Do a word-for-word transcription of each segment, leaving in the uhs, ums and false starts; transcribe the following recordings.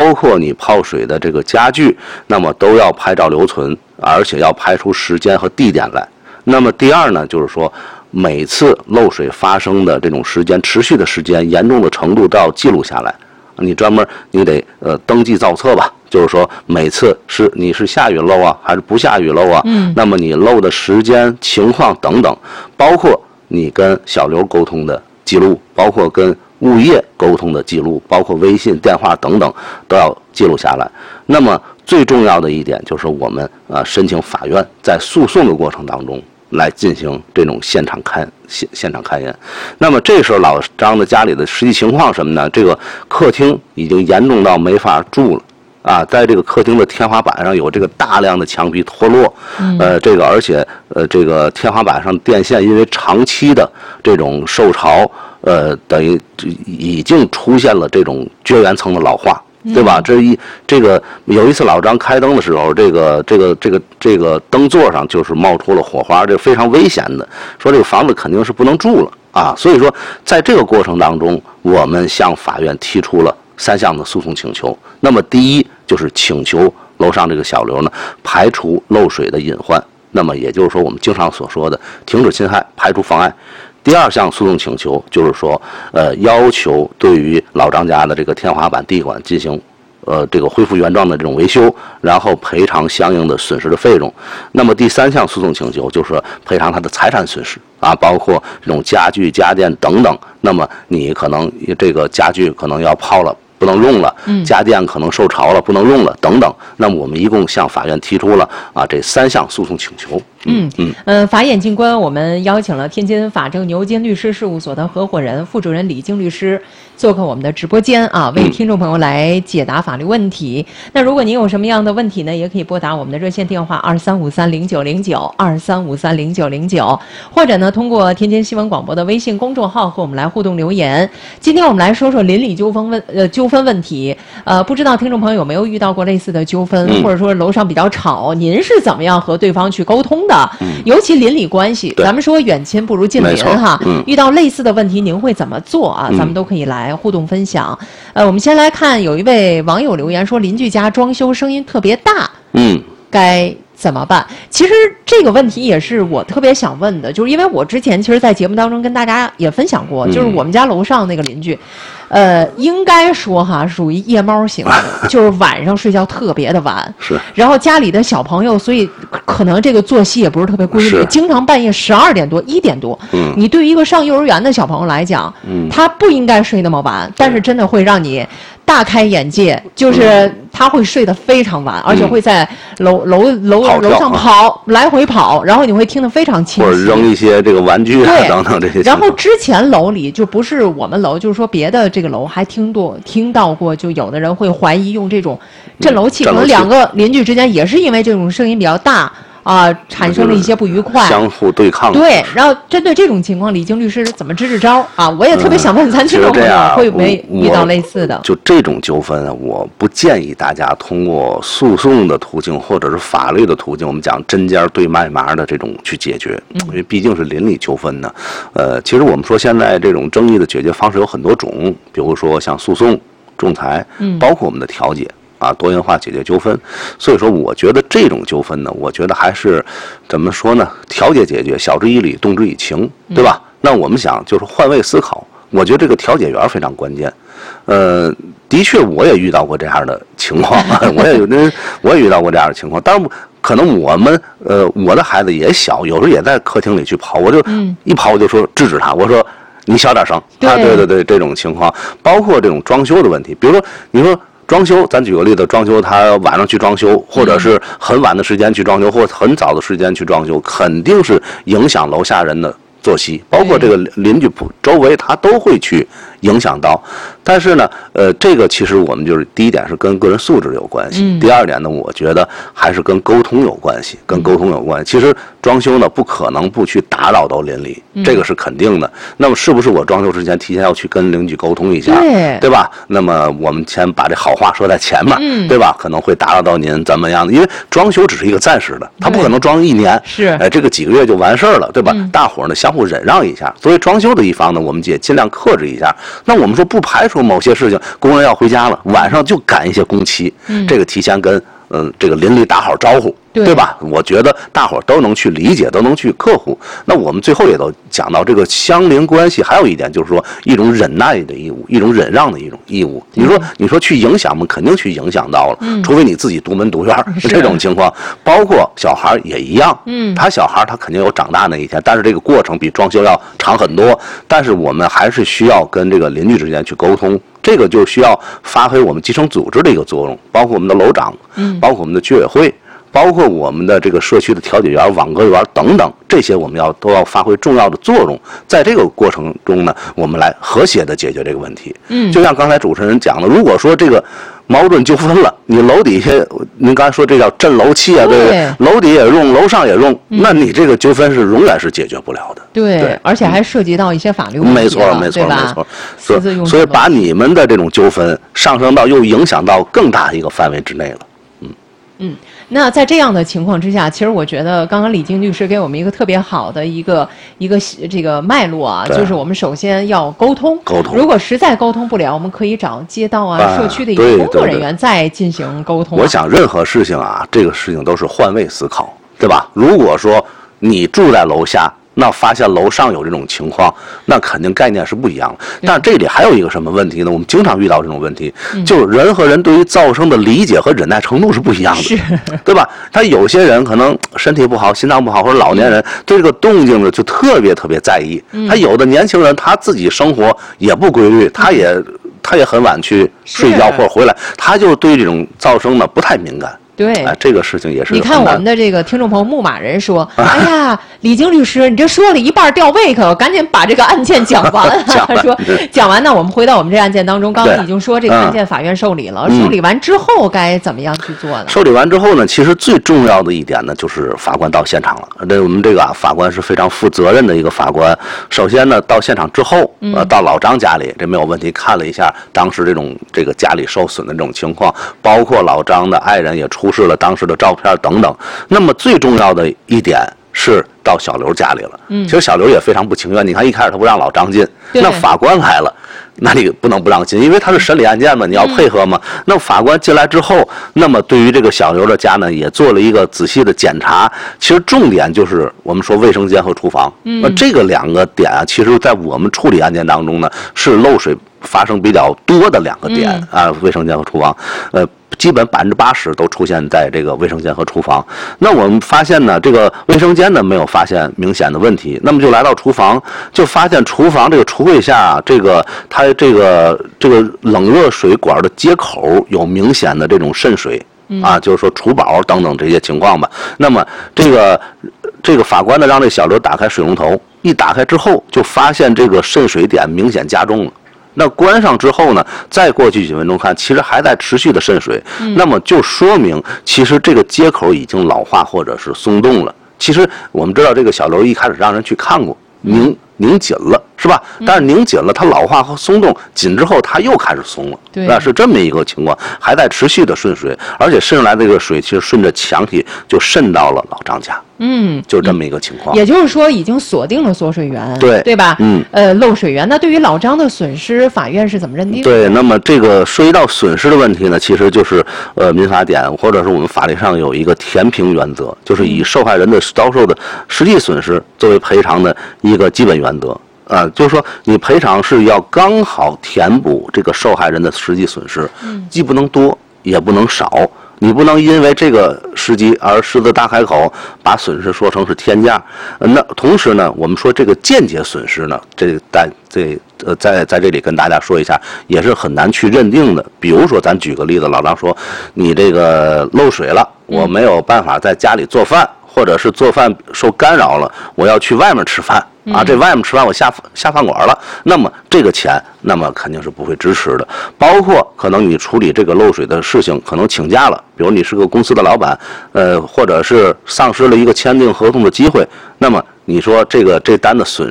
包括你泡水的这个家具，那么都要拍照留存，而且要拍出时间和地点来。那么第二呢，就是说每次漏水发生的这种时间、持续的时间、严重的程度都要记录下来。你专门你得呃登记造册吧，就是说每次是你是下雨漏啊，还是不下雨漏啊？嗯，那么你漏的时间、情况等等，包括你跟小刘沟通的记录，包括跟物业沟通的记录，包括微信、电话等等，都要记录下来。那么最重要的一点就是我们啊申请法院在诉讼的过程当中来进行这种现场勘现现场勘验。那么这时候老张的家里的实际情况什么呢？这个客厅已经严重到没法住了。啊，在这个客厅的天花板上有这个大量的墙皮脱落，呃，这个而且呃，这个天花板上电线因为长期的这种受潮，呃，等于已经出现了这种绝缘层的老化，对吧？这一这个有一次老张开灯的时候，这个这个这个这个灯座上就是冒出了火花，这非常危险的，说这个房子肯定是不能住了啊。所以说，在这个过程当中，我们向法院提出了三项的诉讼请求。那么第一就是请求楼上这个小刘呢排除漏水的隐患，那么也就是说我们经常所说的停止侵害、排除妨碍。第二项诉讼请求就是说，呃，要求对于老张家的这个天花板、地管进行呃这个恢复原状的这种维修，然后赔偿相应的损失的费用。那么第三项诉讼请求就是赔偿他的财产损失啊，包括这种家具、家电等等。那么你可能这个家具可能要泡了，不能用了，家电可能受潮了，不能用了等等。那么我们一共向法院提出了啊这三项诉讼请求。 嗯嗯呃，法眼静观，我们邀请了天津法正牛津律师事务所的合伙人、副主任李静律师做客我们的直播间啊，为听众朋友来解答法律问题。嗯、那如果您有什么样的问题呢，也可以拨打我们的热线电话二三五三零九零九二三五三零九零九，或者呢通过天津新闻广播的微信公众号和我们来互动留言。今天我们来说说邻里纠纷问呃纠纷问题。呃，不知道听众朋友有没有遇到过类似的纠纷，嗯、或者说楼上比较吵，您是怎么样和对方去沟通的？嗯、尤其邻里关系，咱们说远亲不如近邻哈。嗯、遇到类似的问题，您会怎么做啊？嗯、咱们都可以来互动分享。呃，我们先来看，有一位网友留言说，邻居家装修声音特别大，嗯，该怎么办？其实这个问题也是我特别想问的，就是因为我之前其实，在节目当中跟大家也分享过，就是我们家楼上那个邻居。呃，应该说哈，属于夜猫型的，就是晚上睡觉特别的晚， 是。 然后家里的小朋友，所以可能这个作息也不是特别规律，经常半夜十二点多、一点多。嗯。你对于一个上幼儿园的小朋友来讲，嗯，他不应该睡那么晚，但是真的会让你大开眼界，就是他会睡得非常晚，嗯、而且会在楼楼楼楼上跑、啊、来回跑，然后你会听得非常清晰。 或者扔一些这个玩具啊等等这些。 然后之前楼里就不是我们楼，就是说别的这个楼还听过听到过，就有的人会怀疑用这种震楼器，可能两个邻居之间也是因为这种声音比较大。啊、呃，产生了一些不愉快， 相互对抗。 对，然后针对这种情况，李静律师怎么支支招啊？我也特别想问咱听众朋友，会不会遇到类似的？ 就这种纠纷，我不建议大家通过诉讼的途径或者是法律的途径，我们讲针尖对麦芒的这种去解决，嗯、因为毕竟是邻里纠纷呢。呃，其实我们说现在这种争议的解决方式有很多种，比如说像诉讼、仲裁，嗯，包括我们的调解。啊，多元化解决纠纷，所以说我觉得这种纠纷呢，我觉得还是怎么说呢？调解解决，晓之以理，动之以情，对吧？嗯、那我们想就是换位思考，我觉得这个调解员非常关键。呃，的确我也遇到过这样的情况，我也有那我也遇到过这样的情况，当然可能我们呃我的孩子也小，有时候也在客厅里去跑，我就一跑我就说制止他，我说你小点声啊，对对对，这种情况，包括这种装修的问题，比如说你说。装修，咱举个例子，装修他晚上去装修，或者是很晚的时间去装修，或者很早的时间去装修，肯定是影响楼下人的作息，包括这个邻居周围，他都会去影响到。但是呢，呃，这个其实我们就是第一点是跟个人素质有关系，嗯、第二点呢，我觉得还是跟沟通有关系，跟沟通有关系。其实装修呢，不可能不去打扰到邻里，这个是肯定的。那么是不是我装修之前提前要去跟邻居沟通一下，对, 对吧？那么我们先把这好话说在前面，嗯、对吧？可能会打扰到您怎么样的？因为装修只是一个暂时的，它不可能装一年，是哎，这个几个月就完事儿了，对吧？嗯、大伙儿呢相互忍让一下。作为装修的一方呢，我们也尽量克制一下， 那我们说不排除某些事情，工人要回家了，晚上就赶一些工期，嗯，这个提前跟嗯这个邻里打好招呼，对, 对吧？我觉得大伙儿都能去理解，都能去克服。那我们最后也都讲到这个相邻关系，还有一点就是说一种忍耐的义务，一种忍让的一种义务。你说你说去影响嘛，肯定去影响到了，嗯、除非你自己独门独院这种情况。包括小孩也一样，嗯，他小孩他肯定有长大那一天，但是这个过程比装修要长很多。但是我们还是需要跟这个邻居之间去沟通。这个就需要发挥我们基层组织的一个作用，包括我们的楼长，嗯，包括我们的居委会，包括我们的这个社区的调解员、网格员等等，这些我们要都要发挥重要的作用。在这个过程中呢，我们来和谐的解决这个问题。嗯，就像刚才主持人讲的，如果说这个矛盾纠纷了，你楼底下，您刚才说这叫震楼器啊，对不对？楼底也用，楼上也用，嗯、那你这个纠纷是永远是解决不了的。 对，对而且还涉及到一些法律问题、 嗯、没错，没错，没错。所以，所以把你们的这种纠纷上升到又影响到更大一个范围之内了。嗯嗯。那在这样的情况之下，其实我觉得刚刚李静律师给我们一个特别好的一个一个这个脉络啊，就是我们首先要沟通。沟通。如果实在沟通不了，我们可以找街道啊、啊社区的一个工作人员再进行沟通、啊。 我想任何事情啊，这个事情都是换位思考，对吧？如果说你住在楼下，那发现楼上有这种情况，那肯定概念是不一样的。但是这里还有一个什么问题呢？我们经常遇到这种问题，嗯、就是人和人对于噪声的理解和忍耐程度是不一样的，对吧？他有些人可能身体不好、心脏不好，或者老年人对这个动静呢就特别特别在意。嗯、他有的年轻人他自己生活也不规律，他也他也很晚去睡觉或者回来，他就对这种噪声呢不太敏感。 对、 哎，这个事情也是。 你看我们的这个听众朋友牧马人说：“哎呀，李静律师，你这说了一半掉胃口，赶紧把这个案件讲完。”他说：“讲完呢，我们回到我们这案件当中，刚刚已经说这个案件法院受理了，嗯、受理完之后该怎么样去做呢？ 受理完之后呢，其实最重要的一点呢，就是法官到现场了。这我们这个啊，法官是非常负责任的一个法官。首先呢，到现场之后，呃，到老张家里，这没有问题，看了一下当时这种这个家里受损的这种情况，包括老张的爱人也出示了当时的照片等等。那么最重要的一点是到小刘家里了。嗯，其实小刘也非常不情愿。你看一开始他不让老张进，那法官来了，那你不能不让进，因为他是审理案件嘛，你要配合嘛。嗯、那法官进来之后，那么对于这个小刘的家呢，也做了一个仔细的检查。其实重点就是我们说卫生间和厨房。嗯，那这个两个点啊，其实在我们处理案件当中呢，是漏水发生比较多的两个点、嗯、啊，卫生间和厨房。呃。基本百分之八十都出现在这个卫生间和厨房。那我们发现呢，这个卫生间呢没有发现明显的问题，那么就来到厨房，就发现厨房这个橱柜下，这个它这个这个冷热水管的接口有明显的这种渗水啊，就是说除宝等等这些情况吧。那么这个这个法官呢让这小刘打开水龙头，一打开之后就发现这个渗水点明显加重了。那关上之后呢，再过去几分钟看，其实还在持续的渗水，嗯、那么就说明其实这个接口已经老化或者是松动了。其实我们知道这个小刘一开始让人去看过，拧拧紧了，是吧？但是拧紧了，它老化和松动，紧之后它又开始松了，那是这么一个情况，还在持续的渗水，而且渗上来这个水其实顺着墙体就渗到了老张家。嗯，就这么一个情况。 也就是说，已经锁定了锁水源， 对对吧？ 嗯， 呃，漏水源。那对于老张的损失，法院是怎么认定的？ 对，那么这个涉及到损失的问题呢，其实就是呃，民法典或者是我们法律上有一个填平原则，就是以受害人的遭受的实际损失作为赔偿的一个基本原则。啊、呃，就是说，你赔偿是要刚好填补这个受害人的实际损失，嗯，既不能多，也不能少。你不能因为这个时机而狮子大开口，把损失说成是天价。那同时呢，我们说这个间接损失呢，这在这呃在在这里跟大家说一下，也是很难去认定的。比如说，咱举个例子，老张说你这个漏水了，我没有办法在家里做饭，或者是做饭受干扰了，我要去外面吃饭。啊，这外面吃饭我下下饭馆了，那么这个钱，那么肯定是不会支持的。包括可能你处理这个漏水的事情，可能请假了，比如你是个公司的老板，呃，或者是丧失了一个签订合同的机会，那么你说这个这单的损失，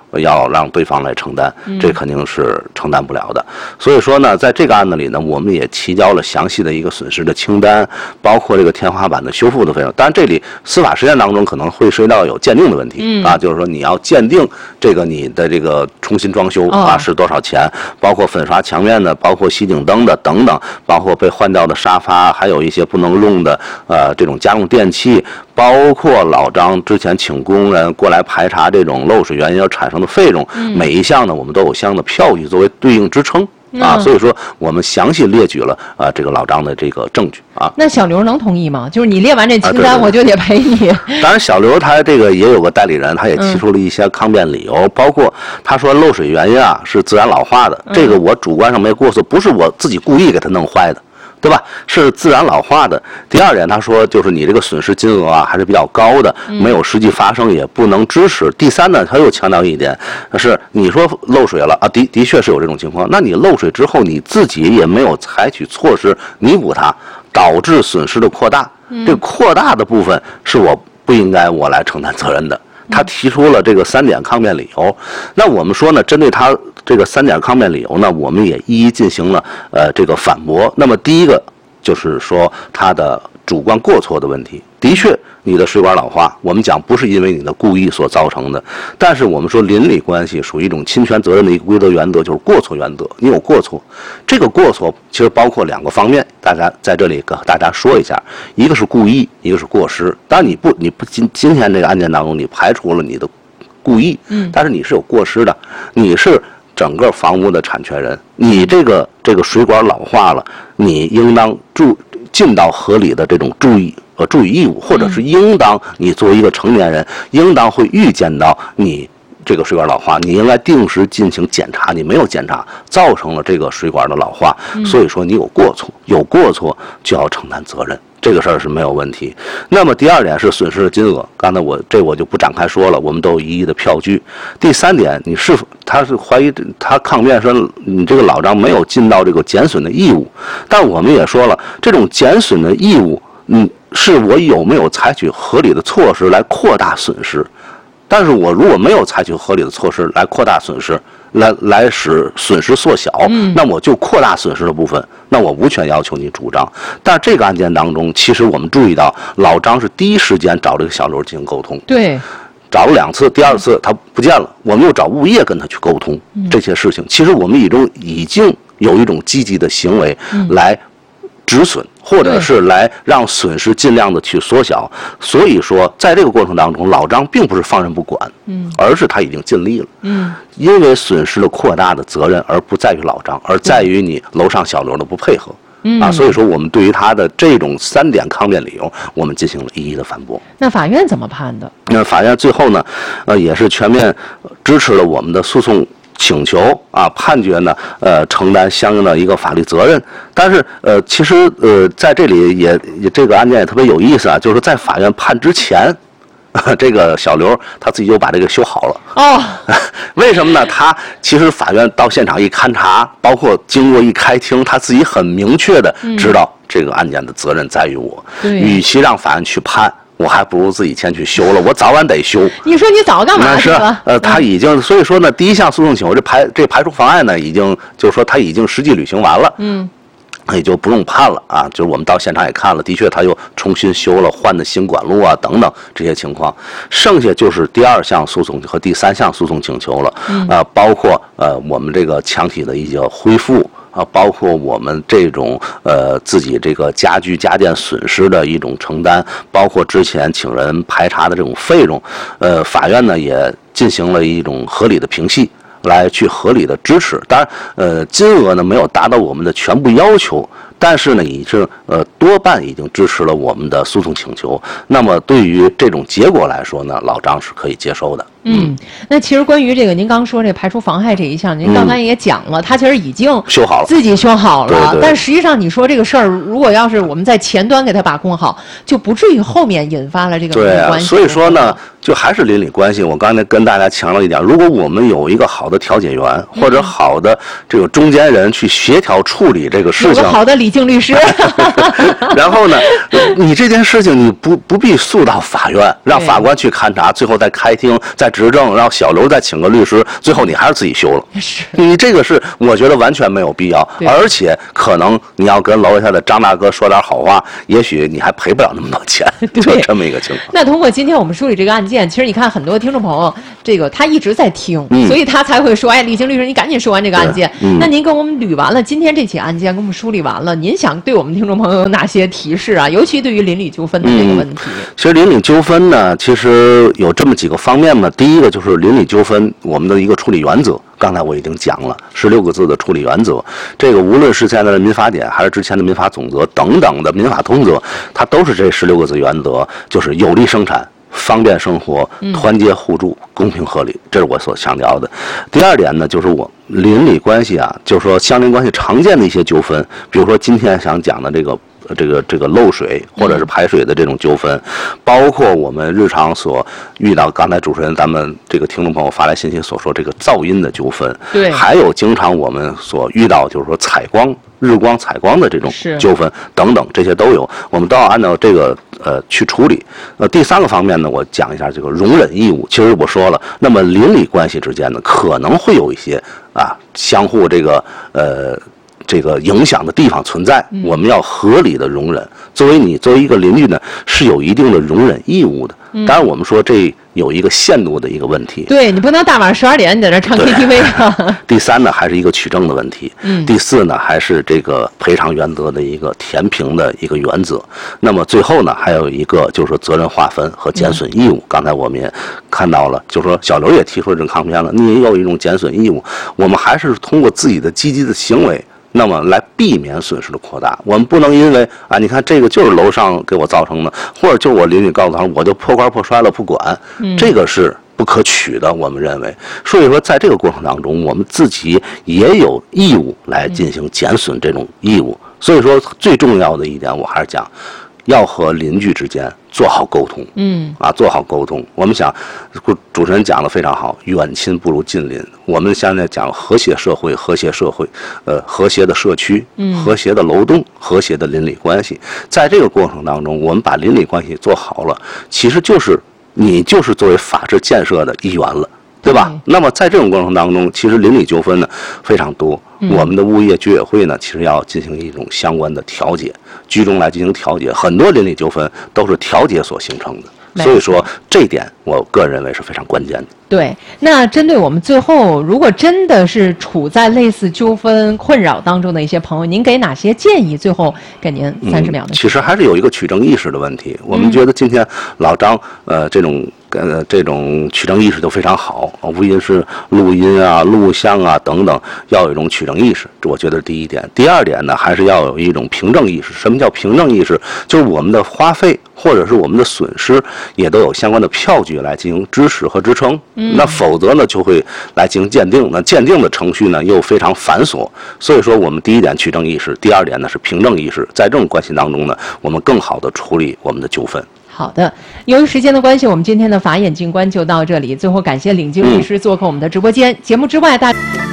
要让对方来承担，这肯定是承担不了的。所以说呢，在这个案子里呢，我们也提交了详细的一个损失的清单，包括这个天花板的修复的费用。当然，这里司法实践当中可能会涉及到有鉴定的问题、嗯、啊，就是说你要鉴定这个你的这个重新装修啊、哦、是多少钱，包括粉刷墙面的，包括吸顶灯的等等，包括被换掉的沙发，还有一些不能用的呃这种家用电器，包括老张之前请工人过来排查这种漏水原因而产生的费用，嗯、每一项呢我们都有相应的票据作为对应支撑。啊，所以说我们详细列举了啊这个老张的这个证据啊。 那小刘能同意吗？就是你列完这清单，我就得赔你。 啊、对对对当然，小刘他这个也有个代理人，他也提出了一些抗辩理由，嗯、包括他说漏水原因啊是自然老化的，嗯、这个我主观上没过错，不是我自己故意给他弄坏的。对吧？是自然老化的。第二点，他说就是你这个损失金额啊还是比较高的，没有实际发生，也不能支持。第三呢，他又强调一点，是你说漏水了啊，的的确是有这种情况。那你漏水之后，你自己也没有采取措施弥补它，导致损失的扩大。这扩大的部分是我不应该我来承担责任的。他提出了这个三点抗辩理由，那我们说呢，针对他这个三点抗辩理由呢，我们也一一进行了呃这个反驳。那么第一个就是说他的主观过错的问题，的确你的水管老化，我们讲不是因为你的故意所造成的，但是我们说邻里关系属于一种侵权责任的一个规则原则，就是过错原则，你有过错，这个过错其实包括两个方面，大家在这里跟大家说一下，一个是故意，一个是过失。当然你不你不今今天这个案件当中你排除了你的故意，嗯，但是你是有过失的，你是整个房屋的产权人，你这个这个水管老化了，你应当注尽到合理的这种注意呃注意义务，或者是应当你作为一个成年人，应当会预见到你这个水管老化，你应该定时进行检查，你没有检查，造成了这个水管的老化，所以说你有过错，有过错就要承担责任。这个事儿是没有问题。那么第二点是损失的金额，刚才我这我就不展开说了，我们都有一一的票据。第三点，你是否他是怀疑他抗辩说你这个老张没有尽到这个减损的义务，但我们也说了，这种减损的义务，嗯，是我有没有采取合理的措施来扩大损失。但是我如果没有采取合理的措施来扩大损失，来来使损失缩小，嗯，那我就扩大损失的部分，那我无权要求你主张。但这个案件当中，其实我们注意到，老张是第一时间找这个小刘进行沟通， 对， 找了两次，第二次他不见了，我们又找物业跟他去沟通这些事情。其实我们已经已经有一种积极的行为来止损，或者是来让损失尽量的去缩小。所以说在这个过程当中，老张并不是放任不管，嗯，而是他已经尽力了，嗯，因为损失的扩大的责任而不在于老张，而在于你楼上小刘的不配合，嗯啊，所以说我们对于他的这种三点抗辩理由，我们进行了一一的反驳。 那法院怎么判的？ 那法院最后呢，呃，也是全面支持了我们的诉讼请求啊，判决呢，呃，承担相应的一个法律责任。但是，呃，其实，呃，在这里也也这个案件也特别有意思啊，就是在法院判之前，这个小刘他自己就把这个修好了。哦，为什么呢？他其实法院到现场一勘查，包括经过一开庭，他自己很明确的知道这个案件的责任在于我。嗯、与其让法院去判，我还不如自己先去修了，我早晚得修。 你说你早干嘛去了？ 是呃，他已经，所以说呢，第一项诉讼请求这排这排除妨碍呢，已经就是说他已经实际履行完了，嗯，也就不用判了啊。就是我们到现场也看了，的确他又重新修了，换的新管路啊等等这些情况。剩下就是第二项诉讼和第三项诉讼请求了，嗯、啊，包括呃我们这个墙体的一些恢复。啊，包括我们这种呃自己这个家居家电损失的一种承担，包括之前请人排查的这种费用，呃，法院呢也进行了一种合理的评析，来去合理的支持。当然，呃，金额呢没有达到我们的全部要求，但是呢，已经呃多半已经支持了我们的诉讼请求。那么对于这种结果来说呢，老张是可以接受的。 嗯，那其实关于这个，您刚说这排除妨害这一项，您刚才也讲了，嗯、他其实已经修好了， 自己修好了。 对对， 但实际上你说这个事儿，如果要是我们在前端给他把控好，就不至于后面引发了这个邻里关系。 对、啊，所以说呢，就还是邻里关系。我刚才跟大家强调一点，如果我们有一个好的调解员、嗯、或者好的这个中间人去协调处理这个事情， 有个好的李静律师， 然后呢，你这件事情你不不必诉到法院，让法官去勘察，最后再开庭再执政，然后小刘再请个律师，最后你还是自己修了。 是， 你这个是我觉得完全没有必要，而且可能你要跟楼下的张大哥说点好话，也许你还赔不了那么多钱，就这么一个情况。 那通过今天我们梳理这个案件，其实你看很多听众朋友，这个他一直在听，嗯、所以他才会说：“哎，李菁律师，你赶紧说完这个案件。嗯”那您跟我们捋完了今天这起案件，跟我们梳理完了，您想对我们听众朋友有哪些提示啊？尤其对于邻里纠纷的这个问题。嗯、 其实邻里纠纷呢，其实有这么几个方面嘛。第一个就是邻里纠纷，我们的一个处理原则。刚才我已经讲了十六个字的处理原则，这个无论是现在的民法典还是之前的民法总则等等的民法通则，它都是这十六个字原则，就是有利生产、方便生活、团结互助、公平合理，这是我所强调的。第二点呢，就是我邻里关系啊，就是说相邻关系常见的一些纠纷，比如说今天想讲的这个。这个这个漏水或者是排水的这种纠纷，包括我们日常所遇到，刚才主持人咱们这个听众朋友发来信息所说这个噪音的纠纷， 对， 还有经常我们所遇到就是说采光、日光采光的这种纠纷等等，这些都有，我们都要按照这个呃去处理。呃，第三个方面呢，我讲一下这个容忍义务。其实我说了，那么邻里关系之间呢，可能会有一些啊相互这个呃。这个影响的地方存在，我们要合理的容忍。作为你作为一个邻居呢，是有一定的容忍义务的。当然，我们说这有一个限度的一个问题。 对，你不能大晚上十二点你在这唱 K T V 啊。 第三呢，还是一个取证的问题。嗯。第四呢，还是这个赔偿原则的一个填平的一个原则。那么最后呢，还有一个就是说责任划分和减损义务。嗯、刚才我们也看到了，就是说小刘也提出了这种抗辩了，你也有一种减损义务。我们还是通过自己的积极的行为。那么来避免损失的扩大，我们不能因为啊，你看这个就是楼上给我造成的，或者就是我邻居告诉他，我就破罐破摔了不管，嗯、这个是不可取的。我们认为，所以说在这个过程当中，我们自己也有义务来进行减损这种义务。所以说最重要的一点，我还是讲。要和邻居之间做好沟通，嗯，啊，做好沟通。我们想，主持人讲的非常好，远亲不如近邻。我们现在讲和谐社会，和谐社会，呃，和谐的社区，嗯，和谐的楼栋，和谐的邻里关系。在这个过程当中，我们把邻里关系做好了，其实就是你就是作为法治建设的一员了。对吧？那么在这种过程当中，其实邻里纠纷呢非常多。嗯、我们的物业居委会呢，其实要进行一种相关的调解，居中来进行调解。很多邻里纠纷都是调解所形成的，所以说这一点我个人认为是非常关键的。 对，那针对我们最后，如果真的是处在类似纠纷困扰当中的一些朋友，您给哪些建议？最后给您三十秒的、嗯。 其实还是有一个取证意识的问题。我们觉得今天老张呃这种。呃，这种取证意识都非常好，无论是录音啊、录像啊等等，要有一种取证意识，这我觉得是第一点。第二点呢，还是要有一种凭证意识。什么叫凭证意识？就是我们的花费或者是我们的损失，也都有相关的票据来进行支持和支撑。嗯，那否则呢，就会来进行鉴定。那鉴定的程序呢，又非常繁琐。所以说，我们第一点取证意识，第二点呢是凭证意识。在这种关系当中呢，我们更好的处理我们的纠纷。 好的，由于时间的关系，我们今天的法眼静观就到这里。最后感谢李菁律师做客我们的直播间。嗯、节目之外，大。